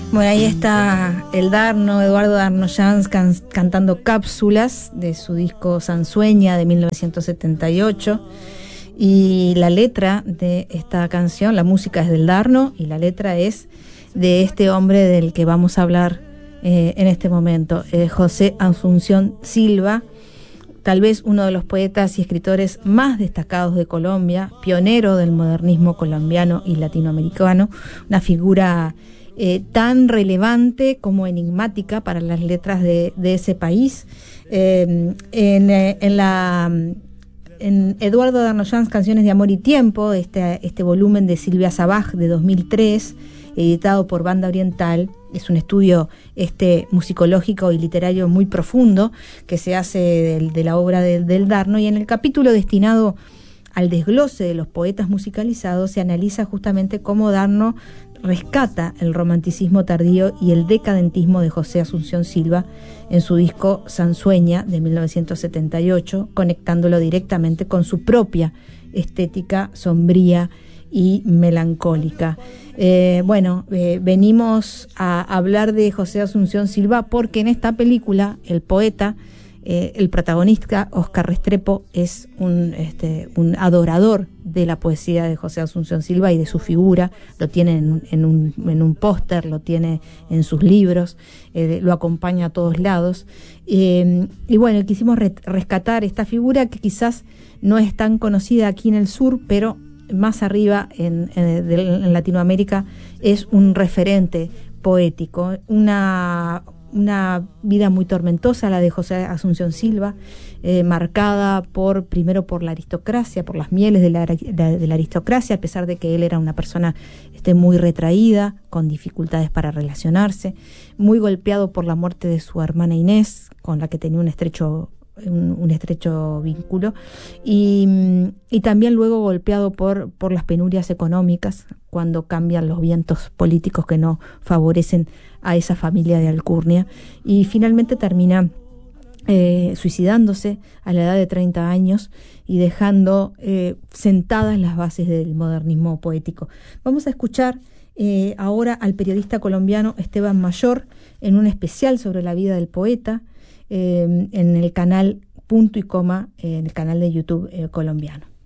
Bueno, ahí está el Darno, Eduardo Darno-Llans cantando Cápsulas de su disco Sansueña de 1978. Y la letra de esta canción, la música es del Darno y la letra es de este hombre del que vamos a hablar en este momento, José Asunción Silva, tal vez uno de los poetas y escritores más destacados de Colombia, pionero del modernismo colombiano y latinoamericano, una figura tan relevante como enigmática para las letras de ese país. En Eduardo Darno-Llans, Canciones de Amor y Tiempo, este volumen de Silvia Sabaj de 2003, editado por Banda Oriental, es un estudio musicológico y literario muy profundo que se hace de la obra del Darno, y en el capítulo destinado al desglose de los poetas musicalizados se analiza justamente cómo Darno rescata el romanticismo tardío y el decadentismo de José Asunción Silva en su disco Sansueña de 1978, conectándolo directamente con su propia estética sombría y melancólica. Venimos a hablar de José Asunción Silva porque en esta película el poeta, el protagonista Óscar Restrepo, es un adorador de la poesía de José Asunción Silva y de su figura. Lo tiene en un póster, lo tiene en sus libros, lo acompaña a todos lados. Quisimos rescatar esta figura que quizás no es tan conocida aquí en el sur, pero más arriba en Latinoamérica es un referente poético, una vida muy tormentosa la de José Asunción Silva, marcada primero por la aristocracia, por las mieles de la aristocracia, a pesar de que él era una persona muy retraída, con dificultades para relacionarse, muy golpeado por la muerte de su hermana Inés, con la que tenía un estrecho vínculo, y también luego golpeado por las penurias económicas, cuando cambian los vientos políticos que no favorecen a esa familia de alcurnia, y finalmente termina suicidándose a la edad de 30 años y dejando sentadas las bases del modernismo poético. Vamos a escuchar ahora al periodista colombiano Esteban Mayor en un especial sobre la vida del poeta, en el canal Punto y Coma, en el canal de YouTube colombiano.